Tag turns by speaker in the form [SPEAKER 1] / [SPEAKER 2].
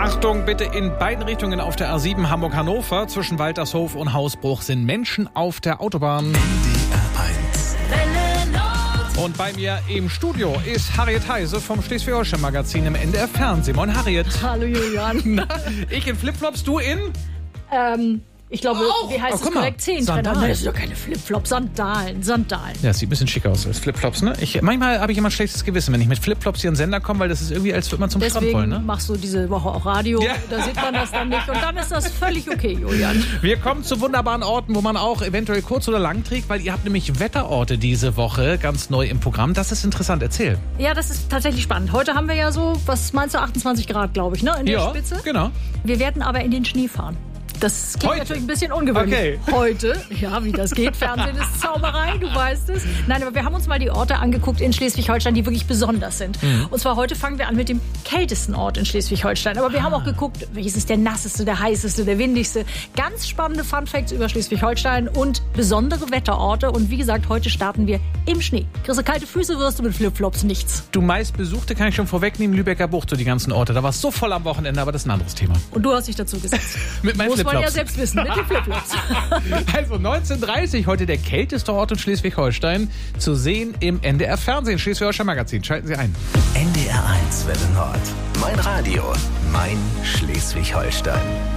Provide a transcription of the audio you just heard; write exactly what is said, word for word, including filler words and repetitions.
[SPEAKER 1] Achtung, bitte in beiden Richtungen auf der A sieben Hamburg-Hannover. Zwischen Waltershof und Hausbruch sind Menschen auf der Autobahn.
[SPEAKER 2] N D R eins.
[SPEAKER 1] Und bei mir im Studio ist Harriet Heise vom Schleswig-Holstein-Magazin im N D R Fernsehen. Moin, Harriet.
[SPEAKER 3] Hallo, Julian.
[SPEAKER 1] Na, ich in Flipflops, du in?
[SPEAKER 3] Ähm, ich glaube,
[SPEAKER 1] Oh,
[SPEAKER 3] wie heißt
[SPEAKER 1] oh,
[SPEAKER 3] es
[SPEAKER 1] guck mal,
[SPEAKER 3] korrekt? Zehntrenner.
[SPEAKER 1] Sandalen.
[SPEAKER 3] Das sind doch keine Flipflops, Sandalen, Sandalen.
[SPEAKER 1] Ja, sieht ein bisschen schick aus als Flipflops, ne? Ich, manchmal habe ich immer ein schlechtes Gewissen, wenn ich mit Flipflops hier in den Sender komme, weil das ist irgendwie, als würde man zum Strand
[SPEAKER 3] Deswegen
[SPEAKER 1] wollen, ne?
[SPEAKER 3] machst du diese Woche auch Radio,
[SPEAKER 1] Ja.
[SPEAKER 3] da sieht man das dann nicht und dann ist das völlig okay, Julian.
[SPEAKER 1] Wir kommen zu wunderbaren Orten, wo man auch eventuell kurz oder lang trägt, weil ihr habt nämlich Wetterorte diese Woche ganz neu im Programm. Das ist interessant, erzähl.
[SPEAKER 3] Ja, das ist tatsächlich spannend. Heute haben wir ja so, was meinst du, achtundzwanzig Grad, glaube ich, ne, in der
[SPEAKER 1] Ja,
[SPEAKER 3] Spitze.
[SPEAKER 1] genau.
[SPEAKER 3] Wir werden aber in den Schnee fahren. Das klingt
[SPEAKER 1] Heute?
[SPEAKER 3] natürlich ein bisschen ungewöhnlich.
[SPEAKER 1] Okay.
[SPEAKER 3] Heute, ja, wie das geht. Fernsehen ist Zauberei, du weißt es. Nein, aber wir haben uns mal die Orte angeguckt in Schleswig-Holstein, die wirklich besonders sind.
[SPEAKER 1] Mhm.
[SPEAKER 3] Und zwar heute fangen wir an mit dem kältesten Ort in Schleswig-Holstein. Aber wir haben auch geguckt, welches ist der nasseste, der heißeste, der windigste. Ganz spannende Funfacts über Schleswig-Holstein und besondere Wetterorte. Und wie gesagt, heute starten wir im Schnee. Kriegst du kalte Füße, wirst du mit Flipflops nichts.
[SPEAKER 1] Du meist besuchte, kann ich schon vorwegnehmen, Lübecker Bucht, so die ganzen Orte. Da war es so voll am Wochenende, aber das ist ein anderes Thema.
[SPEAKER 3] Und du hast dich dazu gesetzt.
[SPEAKER 1] Mit meinen
[SPEAKER 3] Muss man ja
[SPEAKER 1] Flipflops.
[SPEAKER 3] selbst wissen, mit den Flipflops.
[SPEAKER 1] Also neunzehn Uhr dreißig, heute der kälteste Ort in Schleswig-Holstein, zu sehen im N D R Fernsehen, Schleswig-Holstein-Magazin. Schalten Sie ein.
[SPEAKER 2] N D R eins Welle Nord. Mein Radio. Mein Schleswig-Holstein.